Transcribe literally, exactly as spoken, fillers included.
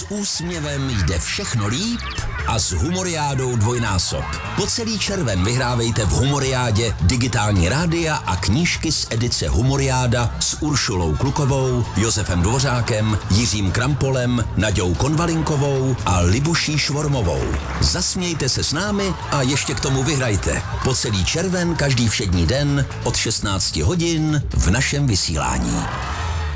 S úsměvem jde všechno líp a s Humoriádou dvojnásob. Po celý červen vyhrávejte v Humoriádě digitální rádia a knížky z edice Humoriáda s Uršulou Klukovou, Josefem Dvořákem, Jiřím Krampolem, Naďou Konvalinkovou a Libuší Švormovou. Zasmějte se s námi a ještě k tomu vyhrajte. Po celý červen každý všední den od šestnácti hodin v našem vysílání.